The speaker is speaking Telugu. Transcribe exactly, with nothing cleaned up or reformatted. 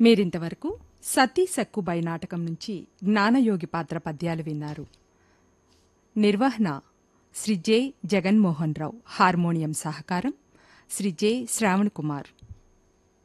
మీరింతవరకు సతీ సక్కుబై నాటకం నుంచి జ్ఞానయోగి పాత్ర పద్యాలు విన్నారు. నిర్వహణ శ్రీ జె జగన్మోహన్ రావు. హార్మోనియం సహకారం శ్రీ జె శ్రావణ్ కుమార్.